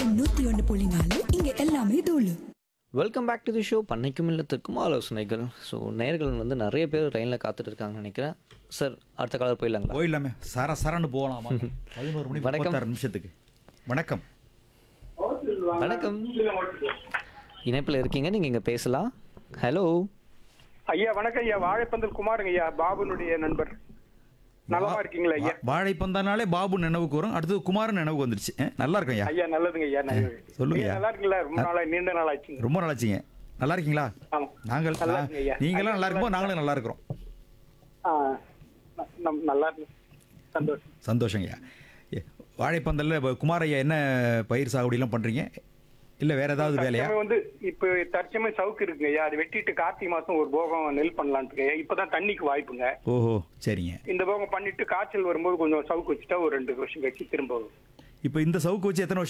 FM 101.4 இங்க எல்லாமே தூளு. Welcome back to the show. பண்ணைக்கும் இல்லத்திற்கும் ஆலோசனைகள். ஸோ நேயர்கள் வந்து நிறைய பேர் ட்ரெயினில் காத்துட்டு இருக்காங்கன்னு நினைக்கிறேன். சார் அடுத்த காலர் போயிடலாங்களா? போயிடலாமே, சரன்னு போகலாமா? 11 மணி வணக்கம். 36 நிமிஷத்துக்கு. வணக்கம். வணக்கம், இணைப்பில் இருக்கீங்க, நீங்கள் இங்கே பேசலாம். ஹலோ ஐயா வணக்கம் ஐயா. வாழைப்பந்தல் குமாருங்க ஐயா, பாபுனுடைய நண்பர். நலமா இருக்கீங்களா ஐயா? வாழைப்பந்தானாலே பாபு நினைவுக்கு வரும், அடுத்தது குமாரன் நினைவுக்கு வந்துருச்சு. நல்லா இருக்கும் ஐயா. ஐயா நல்லதுங்க ஐயா. நல்லது. சொல்லுங்க நீங்க ஐயா. நல்லா இருக்கீங்களா? ரொம்ப நாளா, நீண்ட நாள் ஆச்சுங்க. ரொம்ப நல்லாச்சிங்க. நல்லா இருக்கீங்களா? ஆமா. நாங்கள் நல்லா இருக்குங்க ஐயா. நீங்களாம் நல்லா இருக்கும்போது நாங்களும் நல்லா இருக்கிறோம். நல்லா இருக்கு. சந்தோஷம். சந்தோஷங்க ஐயா. வாழைப்பந்தலில் குமார் ஐயா என்ன பயிர் சாகுபடியெல்லாம் பண்ணுறீங்க, இல்லை வேற ஏதாவது வேலையா? தற்சமயம் வந்து இப்ப தற்சமயம் சவுக்கு இருக்குங்க ஐயா. அது வெட்டிட்டு கார்த்திகை மாசம் ஒரு போகம் நெல் பண்ணலான்ட்டு ஐயா. இப்பதான் தண்ணிக்கு வாய்ப்புங்க. ஓஹோ, சரிங்க. இந்த போகம் பண்ணிட்டு காய்ச்சல் வரும்போது கொஞ்சம் சவுக்கு வச்சுட்டா ஒரு 2 வருஷம் கழிச்சு திரும்ப வரும். இப்போ இந்த சவுக்கு வச்சு எத்தனை வருஷம்